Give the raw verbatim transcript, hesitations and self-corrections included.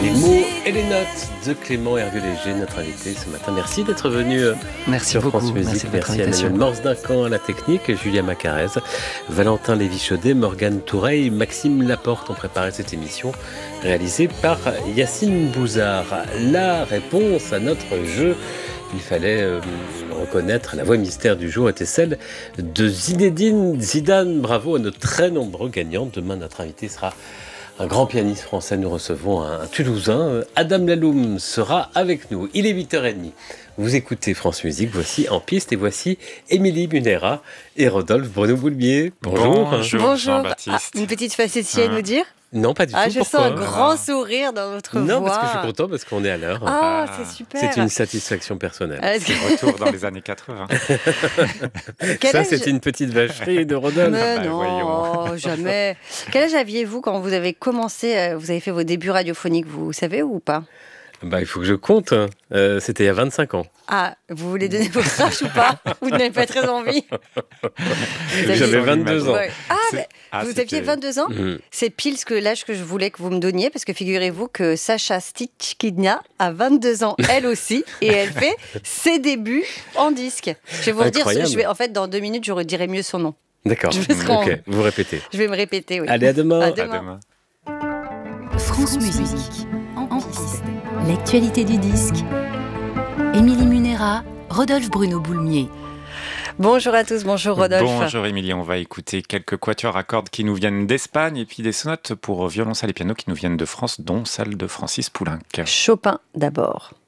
Les mots et les notes de Clément Hervieux Léger, notre invité ce matin. Merci d'être venu Merci sur beaucoup. France Musique. Merci, Merci à Emmanuel Morse-Duncan à la technique, Julia Macarez, Valentin Lévy-Chaudet, Morgane Toureille, Maxime Laporte ont préparé cette émission réalisée par Yacine Bouzard. La réponse à notre jeu, il fallait euh, reconnaître, la voix mystère du jour était celle de Zinedine Zidane. Bravo à nos très nombreux gagnants. Demain, notre invité sera un grand pianiste français. Nous recevons un, un Toulousain. Adam Laloum sera avec nous. Il est huit heures trente. Vous écoutez France Musique. Voici En Piste et voici Émilie Munera et Rodolphe Bruno-Boulmier. Bonjour. Bonjour, Bonjour. Jean-Baptiste. Ah, une petite facétie à Ah. nous dire. Non, pas du Ah, tout. je Pourquoi sens un grand sourire dans votre Non, voix. parce que je suis content parce qu'on est à l'heure. Ah, Ah. c'est super. C'est une satisfaction personnelle. Ah, est-ce que- Retour dans les années quatre-vingts. Quel Ça, âge- c'est une petite vacherie de Rodolphe. Mais bah, non, voyons. jamais. Quel âge aviez-vous quand vous avez commencé, euh, vous avez fait vos débuts radiophoniques, vous savez ou pas? Bah, il faut que je compte. Euh, c'était il y a vingt-cinq ans. Ah, vous voulez donner votre âge ou pas? Vous n'avez pas très envie. Vous aviez- J'avais vingt-deux ans. Ouais. Ah, C'est- mais Ah, vous c'était- aviez vingt-deux ans? Mhm. C'est pile ce que l'âge que je voulais que vous me donniez, parce que figurez-vous que Sacha Stichkina a vingt-deux ans, elle aussi, et elle fait ses débuts en disque. Je vais vous redire, Incroyable. je vais, en fait, dans deux minutes, je redirai mieux son nom. D'accord. Je me serai en- Ok, vous répétez. Je vais me répéter, oui. Allez, à demain. À À demain. demain. France Musique, en piste. L'actualité du disque. Émilie Munera, Rodolphe Bruno-Boulmier. Bonjour à tous, bonjour Rodolphe. Bonjour Émilie, on va écouter quelques quatuors à cordes qui nous viennent d'Espagne et puis des sonates pour violoncelle et piano qui nous viennent de France, dont celle de Francis Poulenc. Chopin d'abord.